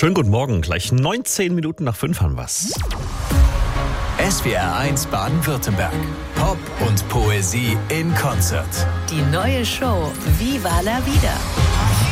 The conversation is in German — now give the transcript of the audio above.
Schönen guten Morgen, gleich 19 Minuten nach 5 haben wir's. SWR 1 Baden-Württemberg. Pop und Poesie in Konzert. Die neue Show Viva la Vida.